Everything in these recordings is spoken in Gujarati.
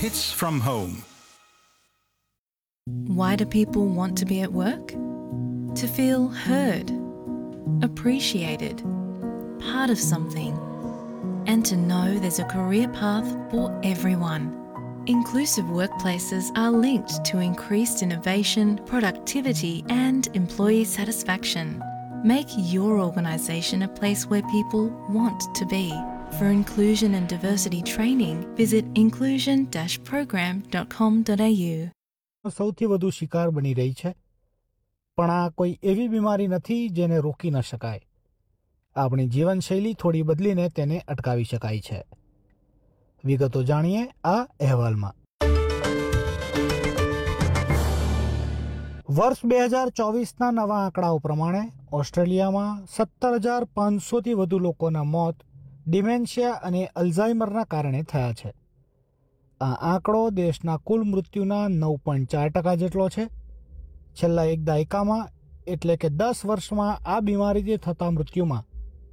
Hits from home. Why do people want to be at work? To feel heard, appreciated, part of something, and to know there's a career path for everyone. Inclusive workplaces are linked to increased innovation, productivity, and employee satisfaction. Make your organisation a place where people want to be. For inclusion and diversity training, visit inclusion-program.com.au. સૌથી વધુ શિકાર બની રહી છે, પણ આ કોઈ એવી બીમારી નથી જેને રોકી ન શકાય. આપણી જીવનશૈલી થોડી બદલીને તેને અટકાવી શકાય છે. વિગતો જાણીએ આ અહેવાલમાં. વર્ષ 2024ના નવા આંકડાઓ પ્રમાણે ઓસ્ટ્રેલિયામાં 17,500થી વધુ લોકોના મોત ડિમેન્શિયા અને અલ્ઝાઇમરના કારણે થયા છે. આ આંકડો દેશના કુલ મૃત્યુના 9.4% જેટલો છે. છેલ્લા એક દાયકામાં એટલે કે 10 વર્ષમાં આ બીમારીથી થતા મૃત્યુમાં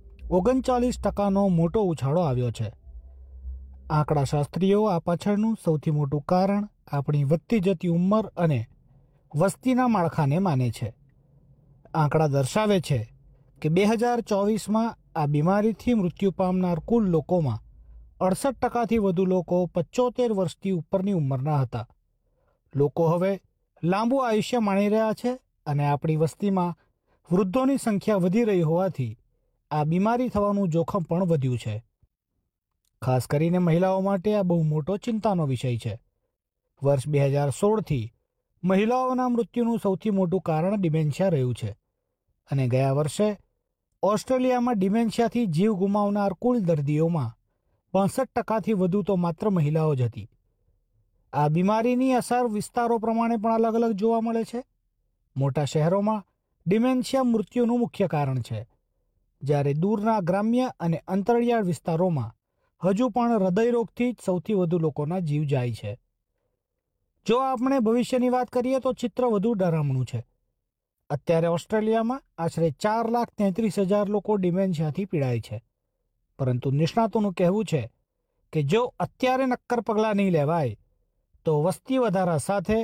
39%નો મોટો ઉછાળો આવ્યો છે. આંકડાશાસ્ત્રીઓ આ પાછળનું સૌથી મોટું કારણ આપણી વધતી જતી ઉંમર અને વસ્તીના માળખાને માને છે. આંકડા દર્શાવે છે કે 2024માં આ બીમારીથી મૃત્યુ પામનાર કુલ લોકોમાં 68%થી વધુ લોકો 75 વર્ષથી ઉપરની ઉંમરના હતા. લોકો હવે લાંબુ આયુષ્ય માણી રહ્યા છે અને આપણી વસ્તીમાં વૃદ્ધોની સંખ્યા વધી રહી હોવાથી આ બીમારી થવાનું જોખમ પણ વધ્યું છે. ખાસ કરીને મહિલાઓ માટે આ બહુ મોટો ચિંતાનો વિષય છે. વર્ષ 2016થી મહિલાઓના મૃત્યુનું સૌથી મોટું કારણ ડિમેન્શિયા રહ્યું છે અને ગયા વર્ષે ઓસ્ટ્રેલિયામાં ડિમેન્શિયાથી જીવ ગુમાવનાર કુલ દર્દીઓમાં 65%થી વધુ તો માત્ર મહિલાઓ જ હતી. આ બીમારીની અસર વિસ્તારો પ્રમાણે પણ અલગ અલગ જોવા મળે છે. મોટા શહેરોમાં ડિમેન્શિયા મૃત્યુનું મુખ્ય કારણ છે, જ્યારે દૂરના ગ્રામ્ય અને અંતરિયાળ વિસ્તારોમાં હજુ પણ હૃદયરોગથી જ સૌથી વધુ લોકોના જીવ જાય છે. જો આપણે ભવિષ્યની વાત કરીએ તો ચિત્ર વધુ ડરામણું છે. અત્યારે ઓસ્ટ્રેલિયામાં આશરે 4,33,000 લોકો ડિમેન્શિયાથી પીડાય છે. પરંતુ નિષ્ણાતોનું કહેવું છે કે જો અત્યારે નક્કર પગલાં નહીં લેવાય તો વસ્તી વધારા સાથે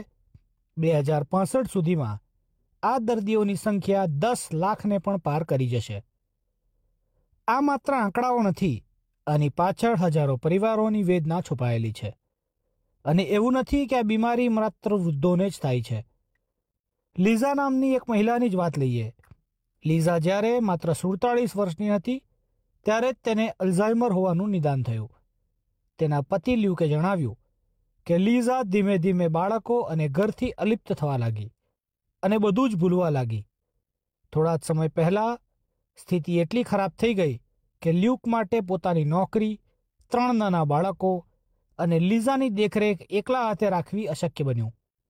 2065 સુધીમાં આ દર્દીઓની સંખ્યા 10 લાખને પણ પાર કરી જશે. આ માત્ર આંકડાઓ નથી, આની પાછળ હજારો પરિવારોની વેદના છુપાયેલી છે. અને એવું નથી કે આ બીમારી માત્ર વૃદ્ધોને જ થાય છે. લીઝા નામની એક મહિલાની જ વાત લઈએ. લીઝા જ્યારે માત્ર 47 વર્ષની હતી ત્યારે જ તેને અલ્ઝાઇમર હોવાનું નિદાન થયું. તેના પતિ લ્યુકે જણાવ્યું કે લીઝા ધીમે ધીમે બાળકો અને ઘરથી અલિપ્ત થવા લાગી અને બધું જ ભૂલવા લાગી. થોડા જ સમય પહેલાં સ્થિતિ એટલી ખરાબ થઈ ગઈ કે લ્યુક માટે પોતાની નોકરી, 3 નાના બાળકો અને લીઝાની દેખરેખ એકલા હાથે રાખવી અશક્ય બન્યું.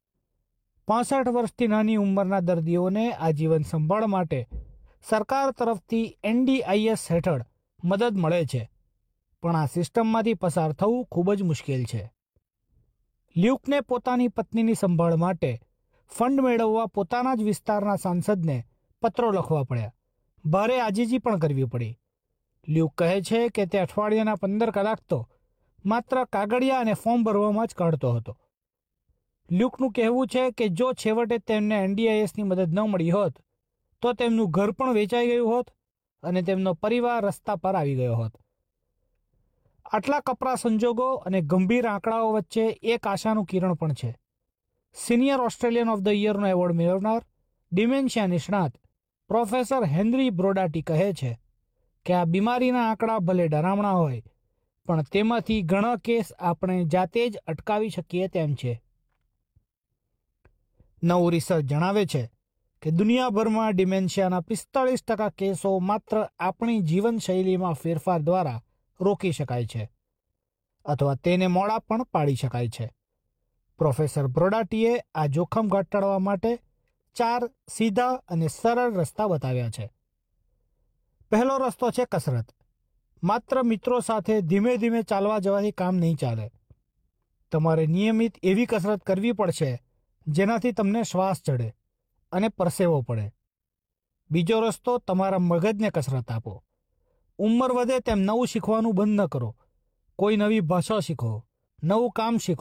65 વર્ષથી નાની ઉંમરના દર્દીઓને આજીવન સંભાળ માટે સરકાર તરફથી NDIS હેઠળ મદદ મળે છે, પણ આ સિસ્ટમમાંથી પસાર થવું ખૂબ જ મુશ્કેલ છે. લ્યુકને પોતાની પત્નીની સંભાળ માટે ફંડ મેળવવા પોતાના જ વિસ્તારના સાંસદને પત્રો લખવા પડ્યા. ભારે આજીજી પણ કરવી પડી. લ્યુક કહે છે કે તે અઠવાડિયાના 15 કલાક તો માત્ર કાગળિયા અને ફોર્મ ભરવામાં જ કાઢતો હતો. લ્યુકનું કહેવું છે કે જો છેવટે તેમને NDISની મદદ ન મળી હોત તો તેમનું ઘર પણ વેચાઈ ગયું હોત અને તેમનો પરિવાર રસ્તા પર આવી ગયો હોત. આટલા કપરા સંજોગો અને ગંભીર આંકડાઓ વચ્ચે એક આશાનું કિરણ પણ છે. Senior Australian of the યરનો award મેળવનાર ડિમેન્શિયા નિષ્ણાત પ્રોફેસર હેનરી બ્રોડાટી કહે છે કે આ બીમારીના આંકડા ભલે ડરામણા હોય, પણ તેમાંથી ઘણા કેસ આપણે જાતે જ અટકાવી શકીએ તેમ છે. નવું રિસર્ચ જણાવે છે કે દુનિયાભરમાં ડિમેન્શિયાના 45% કેસો માત્ર આપણી જીવનશૈલીમાં ફેરફાર દ્વારા રોકી શકાય છે અથવા તેને મોડા પણ પાડી શકાય છે. પ્રોફેસર બ્રોડાટીએ આ જોખમ ઘટાડવા માટે 4 સીધા અને સરળ રસ્તા બતાવ્યા છે. પહેલો રસ્તો છે કસરત. માત્ર મિત્રો સાથે ધીમે ધીમે ચાલવા જવાથી કામ નહીં ચાલે. તમારે નિયમિત એવી કસરત કરવી પડશે જેનાથી તમને શ્વાસ ચડે અને પરસેવો પડે. બીજો રસ્તો, તમારા મગજને કસરત આપો. ઉંમર વધે તેમ નવું શીખવાનું બંધ ન કરો. કોઈ નવી ભાષા શીખો, નવું કામ શીખો